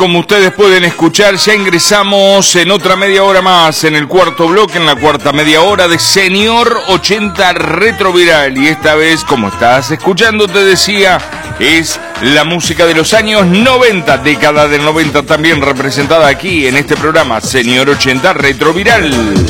Como ustedes pueden escuchar, ya ingresamos en otra media hora más, en el cuarto bloque, en la cuarta media hora de Señor 80 Retroviral. Y esta vez, como estás escuchando, te decía, es la música de los años 90, década del 90 también representada aquí en este programa, Señor 80 Retroviral.